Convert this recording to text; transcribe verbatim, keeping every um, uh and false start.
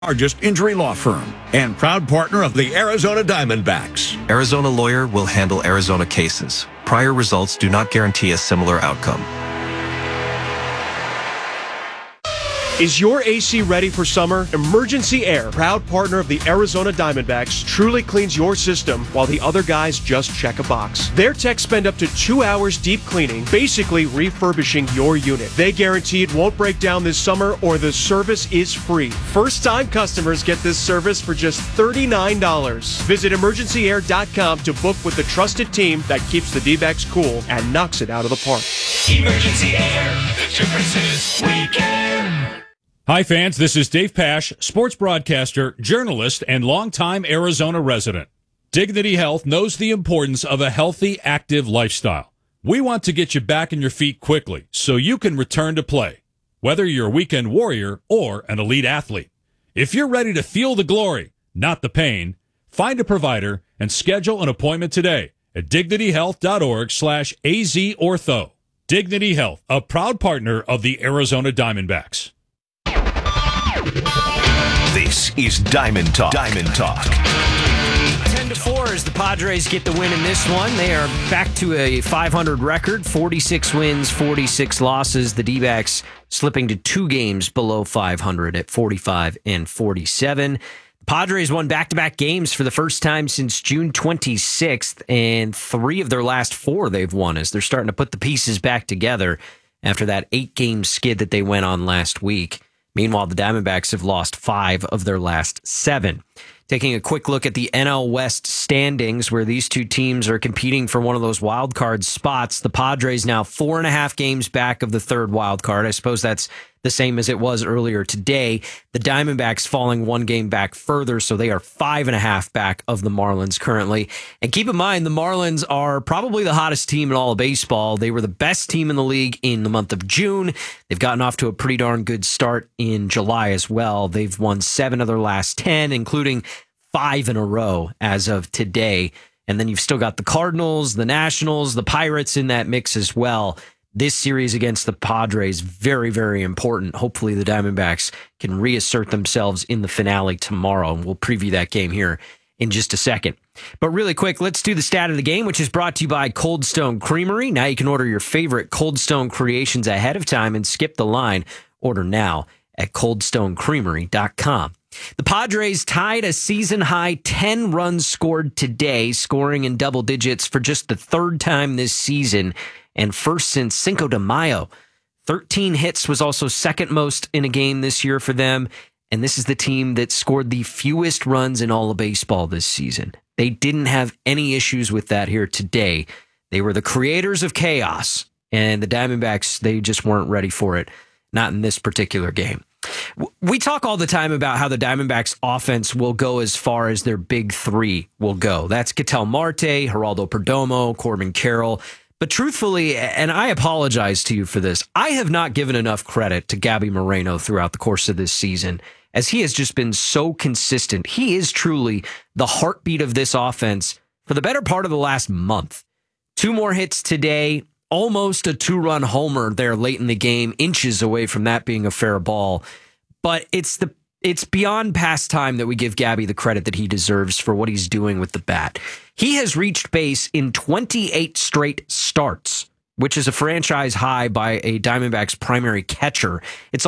Largest injury law firm and proud partner of the Arizona Diamondbacks. Arizona Lawyer will handle Arizona cases. Prior results do not guarantee a similar outcome. Is your A C ready for summer? Emergency Air, proud partner of the Arizona Diamondbacks, truly cleans your system while the other guys just check a box. Their techs spend up to two hours deep cleaning, basically refurbishing your unit. They guarantee it won't break down this summer or the service is free. First-time customers get this service for just thirty-nine dollars. Visit emergency air dot com to book with the trusted team that keeps the D-backs cool and knocks it out of the park. Emergency Air, the difference is we care. Hi, fans. This is Dave Pasch, sports broadcaster, journalist, and longtime Arizona resident. Dignity Health knows the importance of a healthy, active lifestyle. We want to get you back on your feet quickly so you can return to play, whether you're a weekend warrior or an elite athlete. If you're ready to feel the glory, not the pain, find a provider and schedule an appointment today at dignity health dot org slash A Z ortho. Dignity Health, a proud partner of the Arizona Diamondbacks. This is Diamond Talk. Diamond Talk. ten to four as the Padres get the win in this one. They are back to a five hundred record, forty-six wins, forty-six losses. The D-backs slipping to two games below five hundred at forty-five and forty-seven. The Padres won back-to-back games for the first time since June twenty-sixth, and three of their last four they've won as they're starting to put the pieces back together after that eight-game skid that they went on last week. Meanwhile, the Diamondbacks have lost five of their last seven. Taking a quick look at the N L West standings, where these two teams are competing for one of those wild card spots. The Padres now four and a half games back of the third wild card. I suppose that's the same as it was earlier today. The Diamondbacks falling one game back further, so they are five and a half back of the Marlins currently. And keep in mind, the Marlins are probably the hottest team in all of baseball. They were the best team in the league in the month of June. They've gotten off to a pretty darn good start in July as well. They've won seven of their last ten, including five in a row as of today. And then you've still got the Cardinals, the Nationals, the Pirates in that mix as well. This series against the Padres, very, very important. Hopefully the Diamondbacks can reassert themselves in the finale tomorrow, and we'll preview that game here in just a second. But really quick, let's do the stat of the game, which is brought to you by Cold Stone Creamery. Now you can order your favorite Cold Stone creations ahead of time and skip the line. Order now at cold stone creamery dot com. The Padres tied a season-high ten runs scored today, scoring in double digits for just the third time this season, and first since Cinco de Mayo. thirteen hits was also second most in a game this year for them, and this is the team that scored the fewest runs in all of baseball this season. They didn't have any issues with that here today. They were the creators of chaos, and the Diamondbacks, they just weren't ready for it, not in this particular game. We talk all the time about how the Diamondbacks offense will go as far as their big three will go. That's Ketel Marte, Geraldo Perdomo, Corbin Carroll. But truthfully, and I apologize to you for this, I have not given enough credit to Gabby Moreno throughout the course of this season, as he has just been so consistent. He is truly the heartbeat of this offense for the better part of the last month. Two more hits today, almost a two-run homer there late in the game, inches away from that being a fair ball. But it's the it's beyond past time that we give Gabby the credit that he deserves for what he's doing with the bat. He has reached base in twenty-eight straight starts, which is a franchise high by a Diamondbacks primary catcher. It's